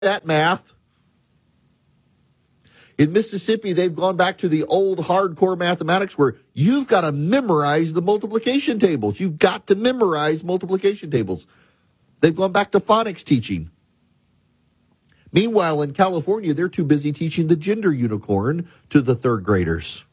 that math. In Mississippi, they've gone back to the old hardcore mathematics where you've got to memorize the multiplication tables. You've got to memorize multiplication tables. They've gone back to phonics teaching. Meanwhile, in California, they're too busy teaching the gender unicorn to the third graders.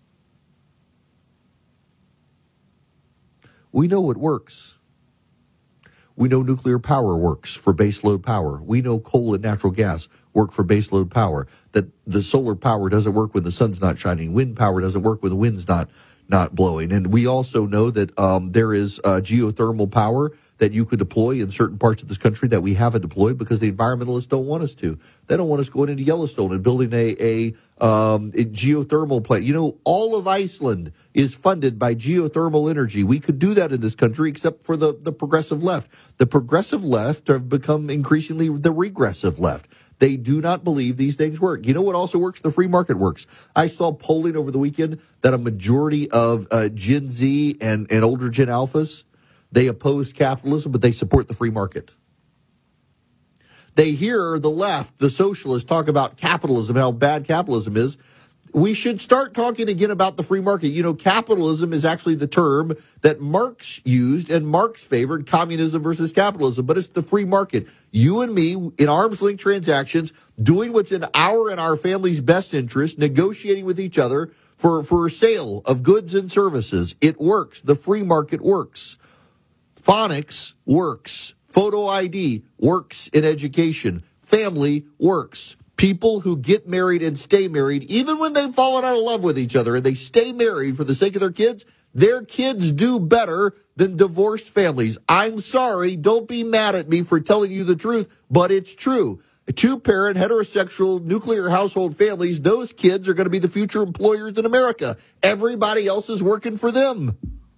We know it works. We know nuclear power works for baseload power. We know coal and natural gas work for baseload power. That the solar power doesn't work when the sun's not shining. Wind power doesn't work when the wind's not blowing. And we also know that there is geothermal power that you could deploy in certain parts of this country that we haven't deployed because the environmentalists don't want us to. They don't want us going into Yellowstone and building a geothermal plant. You know, all of Iceland is funded by geothermal energy. We could do that in this country except for the progressive left. The progressive left have become increasingly the regressive left. They do not believe these things work. You know what also works? The free market works. I saw polling over the weekend that a majority of Gen Z and older Gen Alphas, they oppose capitalism, but they support the free market. They hear the left, the socialists, talk about capitalism, how bad capitalism is. We should start talking again about the free market. You know, capitalism is actually the term that Marx used, and Marx favored communism versus capitalism, but it's the free market. You and me, in arm's length transactions, doing what's in our and our family's best interest, negotiating with each other for sale of goods and services. It works. The free market works. Phonics works. Photo ID works in education. Family works. People who get married and stay married, even when they've fallen out of love with each other and they stay married for the sake of their kids do better than divorced families. I'm sorry. Don't be mad at me for telling you the truth, but it's true. Two-parent, heterosexual, nuclear household families, those kids are going to be the future employers in America. Everybody else is working for them.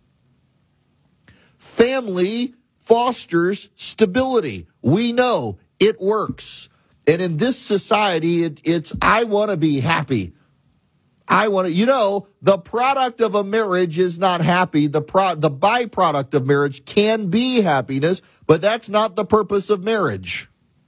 Family fosters stability. We know it works. And in this society, it's I want to be happy. The product of a marriage is not happy. The byproduct of marriage can be happiness, but that's not the purpose of marriage.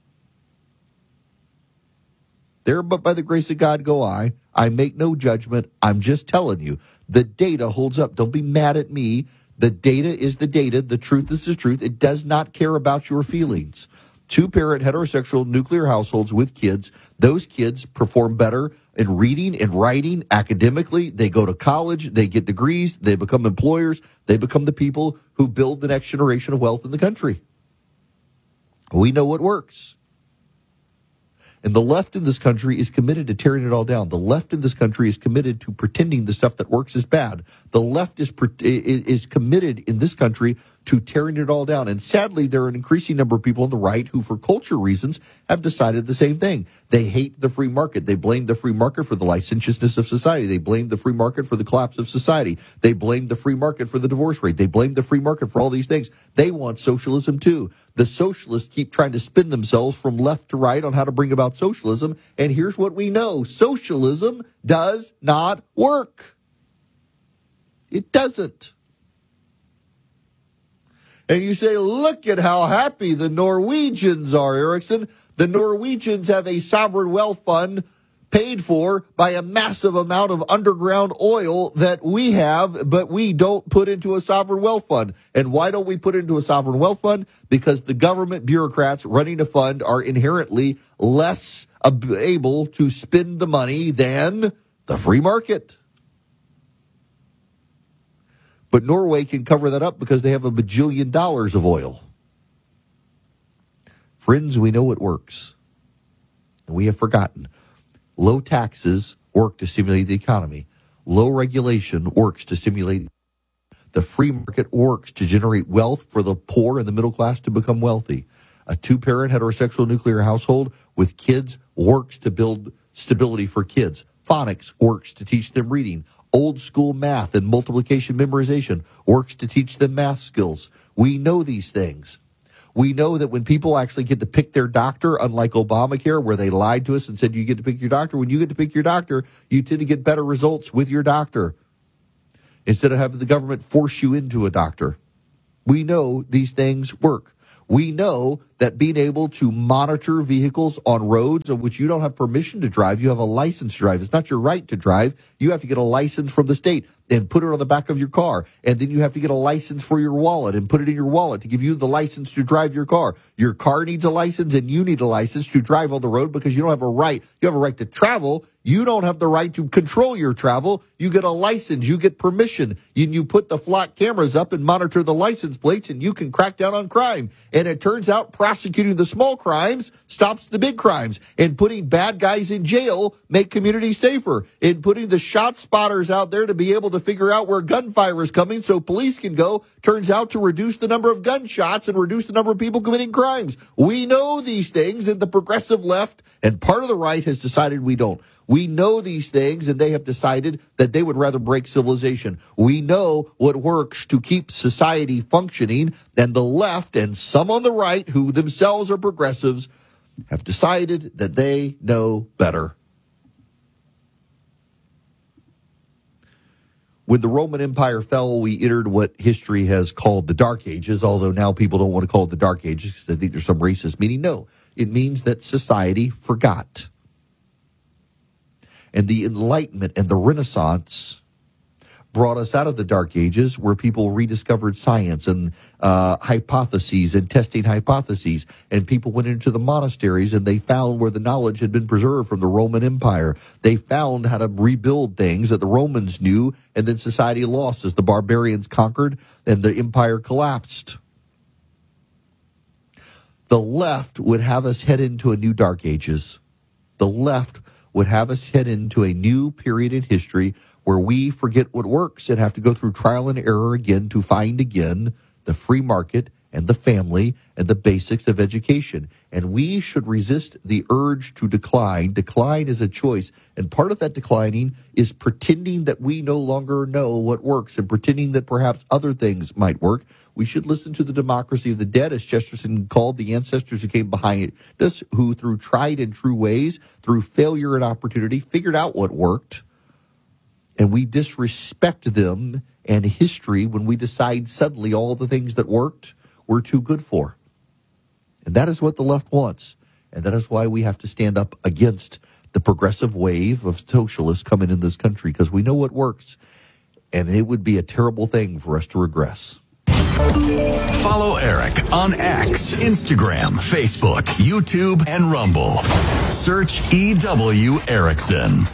There, but by the grace of God go I. I make no judgment. I'm just telling you. The data holds up. Don't be mad at me. The data is the data. The truth is the truth. It does not care about your feelings. Two-parent heterosexual nuclear households with kids, those kids perform better in reading and writing academically. They go to college, they get degrees, they become employers, they become the people who build the next generation of wealth in the country. We know what works. And the left in this country is committed to tearing it all down. The left in this country is committed to pretending the stuff that works is bad. The left is committed in this country to tearing it all down. And sadly, there are an increasing number of people on the right who, for culture reasons, have decided the same thing. They hate the free market. They blame the free market for the licentiousness of society. They blame the free market for the collapse of society. They blame the free market for the divorce rate. They blame the free market for all these things. They want socialism too. The socialists keep trying to spin themselves from left to right on how to bring about socialism. And here's what we know. Socialism does not work. It doesn't. And you say, look at how happy the Norwegians are, Erickson. The Norwegians have a sovereign wealth fund paid for by a massive amount of underground oil that we have, but we don't put into a sovereign wealth fund. And why don't we put it into a sovereign wealth fund? Because the government bureaucrats running a fund are inherently less able to spend the money than the free market. But Norway can cover that up because they have $1 bajillion of oil. Friends, we know it works. And we have forgotten. Low taxes work to stimulate the economy. Low regulation works to stimulate. The free market works to generate wealth for the poor and the middle class to become wealthy. A two-parent heterosexual nuclear household with kids works to build stability for kids. Phonics works to teach them reading. Old school math and multiplication memorization works to teach them math skills. We know these things. We know that when people actually get to pick their doctor, unlike Obamacare, where they lied to us and said you get to pick your doctor, when you get to pick your doctor, you tend to get better results with your doctor instead of having the government force you into a doctor. We know these things work. We know that that being able to monitor vehicles on roads on which you don't have permission to drive, you have a license to drive. It's not your right to drive. You have to get a license from the state and put it on the back of your car. And then you have to get a license for your wallet and put it in your wallet to give you the license to drive your car. Your car needs a license and you need a license to drive on the road because you don't have a right. You have a right to travel. You don't have the right to control your travel. You get a license. You get permission. You put the flock cameras up and monitor the license plates, and you can crack down on crime. And it turns out prosecuting the small crimes stops the big crimes. And putting bad guys in jail make communities safer. And putting the shot spotters out there to be able to figure out where gunfire is coming so police can go turns out to reduce the number of gunshots and reduce the number of people committing crimes. We know these things, and the progressive left and part of the right has decided we don't. We know these things, and they have decided that they would rather break civilization. We know what works to keep society functioning, and the left and some on the right, who themselves are progressives, have decided that they know better. When the Roman Empire fell, we entered what history has called the Dark Ages, although now people don't want to call it the Dark Ages because they think there's some racist meaning. No, it means that society forgot. And the Enlightenment and the Renaissance brought us out of the Dark Ages, where people rediscovered science and hypotheses and testing hypotheses. And people went into the monasteries and they found where the knowledge had been preserved from the Roman Empire. They found how to rebuild things that the Romans knew, and then society lost as the barbarians conquered and the empire collapsed. The left would have us head into a new Dark Ages. The left would have us head into a new period in history where we forget what works and have to go through trial and error again to find again the free market and the family and the basics of education. And we should resist the urge to decline. Decline is a choice. And part of that declining is pretending that we no longer know what works and pretending that perhaps other things might work. We should listen to the democracy of the dead, as Chesterton called the ancestors who came behind us, who through tried and true ways, through failure and opportunity, figured out what worked. And we disrespect them and history when we decide suddenly all the things that worked we're too good for. And that is what the left wants. And that is why we have to stand up against the progressive wave of socialists coming in this country, because we know what works. And it would be a terrible thing for us to regress. Follow Eric on X, Instagram, Facebook, YouTube, and Rumble. Search EW Erickson.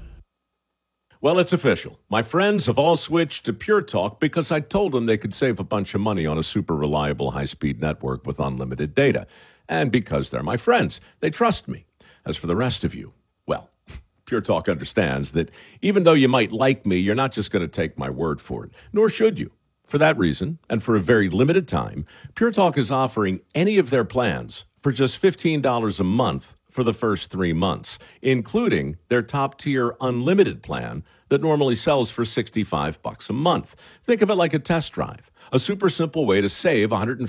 Well, it's official. My friends have all switched to Pure Talk because I told them they could save a bunch of money on a super reliable high-speed network with unlimited data. And because they're my friends, they trust me. As for the rest of you, well, Pure Talk understands that even though you might like me, you're not just going to take my word for it, nor should you. For that reason, and for a very limited time, Pure Talk is offering any of their plans for just $15 a month for the first 3 months, including their top-tier unlimited plan that normally sells for $65 a month. Think of it like a test drive, a super simple way to save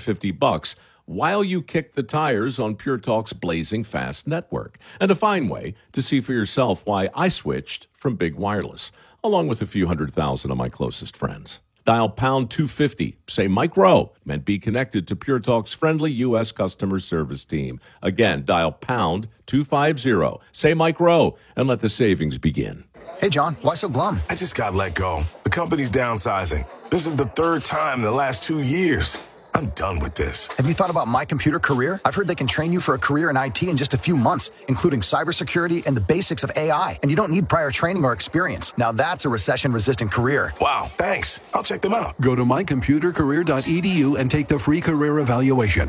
$150 while you kick the tires on Pure Talk's blazing fast network, and a fine way to see for yourself why I switched from Big Wireless, along with a few 100,000 of my closest friends. Dial pound 250, say Mike Rowe, and be connected to Pure Talk's friendly U.S. customer service team. Again, dial pound 250, say Mike Rowe, and let the savings begin. Hey, John, why so glum? I just got let go. The company's downsizing. This is the third time in the last 2 years. I'm done with this. Have you thought about My Computer Career? I've heard they can train you for a career in IT in just a few months, including cybersecurity and the basics of AI. And you don't need prior training or experience. Now that's a recession-resistant career. Wow, thanks. I'll check them out. Go to mycomputercareer.edu and take the free career evaluation.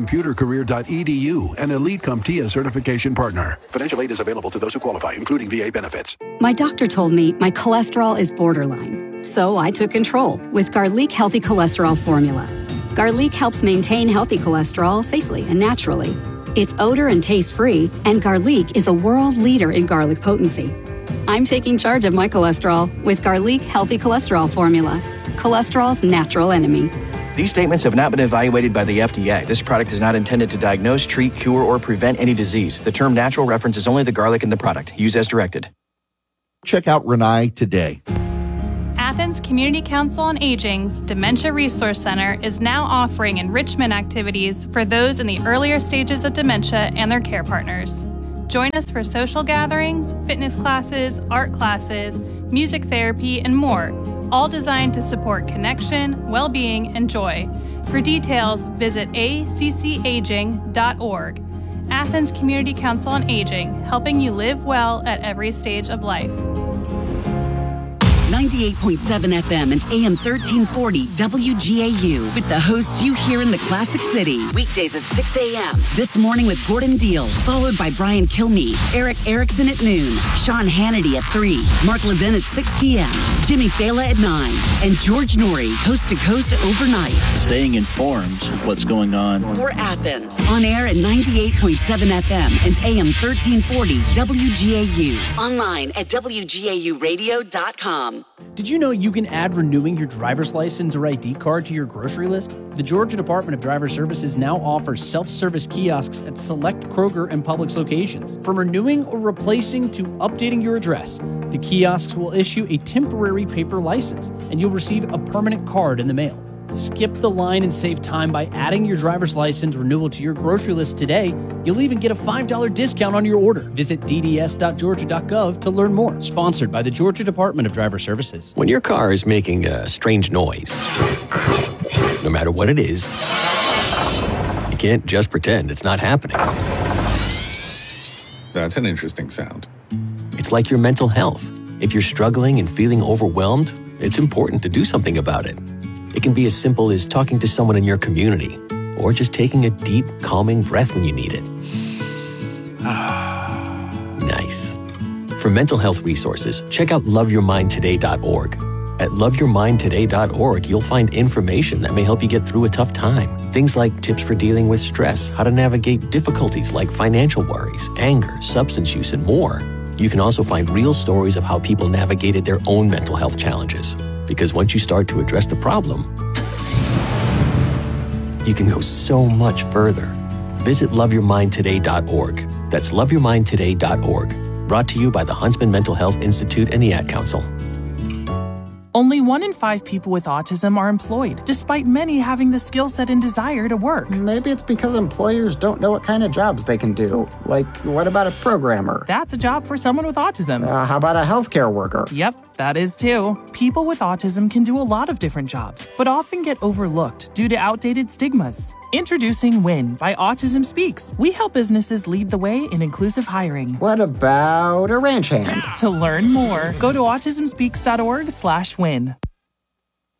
Mycomputercareer.edu, an Elite CompTIA certification partner. Financial aid is available to those who qualify, including VA benefits. My doctor told me my cholesterol is borderline. So I took control with Garlic Healthy Cholesterol Formula. Garlic helps maintain healthy cholesterol safely and naturally. It's odor and taste-free, and Garlic is a world leader in garlic potency. I'm taking charge of my cholesterol with Garlic Healthy Cholesterol Formula, cholesterol's natural enemy. These statements have not been evaluated by the FDA. This product is not intended to diagnose, treat, cure, or prevent any disease. The term natural references only the garlic in the product. Use as directed. Check out Renai today. Athens Community Council on Aging's Dementia Resource Center is now offering enrichment activities for those in the earlier stages of dementia and their care partners. Join us for social gatherings, fitness classes, art classes, music therapy, and more, all designed to support connection, well-being, and joy. For details, visit accaging.org. Athens Community Council on Aging, helping you live well at every stage of life. 98.7 FM and AM 1340 WGAU with the hosts you hear in the Classic City. Weekdays at 6 a.m. This morning with Gordon Deal, followed by Brian Kilmeade, Eric Erickson at noon, Sean Hannity at 3, Mark Levin at 6 p.m., Jimmy Fela at 9, and George Norrie, coast to coast overnight. Staying informed of what's going on. For Athens, on air at 98.7 FM and AM 1340 WGAU. Online at WGAUradio.com. Did you know you can add renewing your driver's license or ID card to your grocery list? The Georgia Department of Driver Services now offers self-service kiosks at select Kroger and Publix locations. From renewing or replacing to updating your address, the kiosks will issue a temporary paper license, and you'll receive a permanent card in the mail. Skip the line and save time by adding your driver's license renewal to your grocery list today. You'll even get a $5 discount on your order. Visit dds.georgia.gov to learn more. Sponsored by the Georgia Department of Driver Services. When your car is making a strange noise, no matter what it is, you can't just pretend it's not happening. That's an interesting sound. It's like your mental health. If you're struggling and feeling overwhelmed, it's important to do something about it. It can be as simple as talking to someone in your community, or just taking a deep, calming breath when you need it. Nice. For mental health resources, check out loveyourmindtoday.org. At loveyourmindtoday.org, you'll find information that may help you get through a tough time. Things like tips for dealing with stress, how to navigate difficulties like financial worries, anger, substance use, and more. You can also find real stories of how people navigated their own mental health challenges. Because once you start to address the problem, you can go so much further. Visit loveyourmindtoday.org. That's loveyourmindtoday.org. Brought to you by the Huntsman Mental Health Institute and the Ad Council. Only 1 in 5 people with autism are employed, despite many having the skill set and desire to work. Maybe it's because employers don't know what kind of jobs they can do. Like, what about a programmer? That's a job for someone with autism. How about a healthcare worker? Yep, that is too. People with autism can do a lot of different jobs, but often get overlooked due to outdated stigmas. Introducing WIN by Autism Speaks. We help businesses lead the way in inclusive hiring. What about a ranch hand? To learn more, go to autismspeaks.org/win.